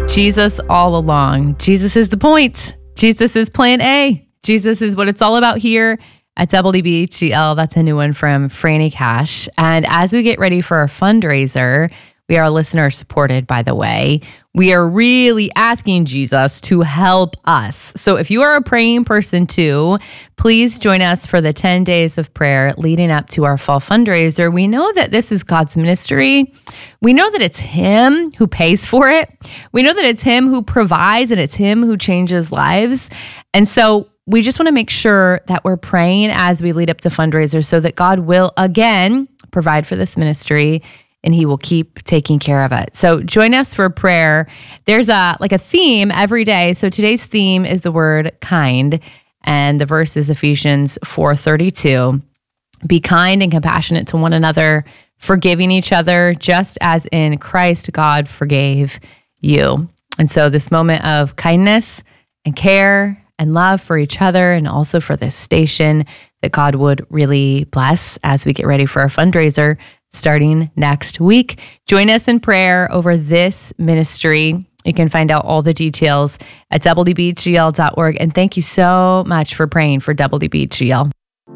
Jesus all along. Jesus is the point. Jesus is plan A. Jesus is what it's all about here at WBHGL. That's a new one from Franny Cash. And as we get ready for our fundraiser, we are listener supported, by the way. We are really asking Jesus to help us. So if you are a praying person too, please join us for the 10 days of prayer leading up to our fall fundraiser. We know that this is God's ministry. We know that it's Him who pays for it. We know that it's Him who provides and it's Him who changes lives. And so we just want to make sure that we're praying as we lead up to fundraiser so that God will again provide for this ministry and He will keep taking care of it. So join us for prayer. There's a theme every day. So today's theme is the word kind, and the verse is Ephesians 4:32. Be kind and compassionate to one another, forgiving each other, just as in Christ God forgave you. And so this moment of kindness and care and love for each other and also for this station that God would really bless as we get ready for our fundraiser starting next week. Join us in prayer over this ministry. You can find out all the details at WBHGL.org. And thank you so much for praying for WBHGL.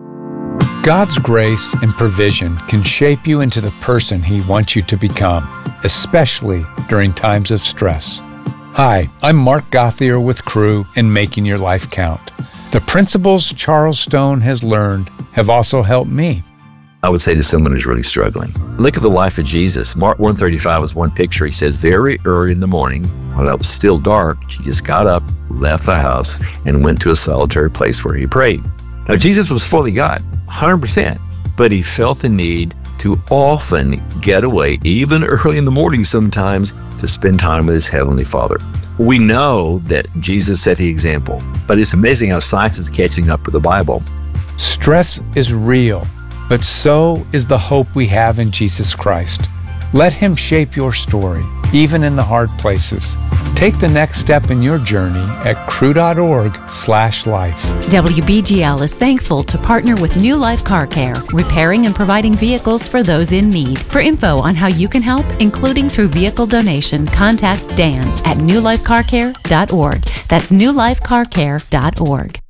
God's grace and provision can shape you into the person He wants you to become, especially during times of stress. Hi, I'm Mark Gauthier with Cru in Making Your Life Count. The principles Charles Stone has learned have also helped me. I would say to someone who's really struggling, look at the life of Jesus. Mark 1:35 is one picture. He says, very early in the morning, while it was still dark, Jesus got up, left the house, and went to a solitary place where He prayed. Now, Jesus was fully God, 100%, but He felt the need to often get away, even early in the morning sometimes, to spend time with His Heavenly Father. We know that Jesus set the example, but it's amazing how science is catching up with the Bible. Stress is real, but so is the hope we have in Jesus Christ. Let Him shape your story, even in the hard places. Take the next step in your journey at cru.org/life. WBGL is thankful to partner with New Life Car Care, repairing and providing vehicles for those in need. For info on how you can help, including through vehicle donation, contact Dan at newlifecarcare.org. That's newlifecarcare.org.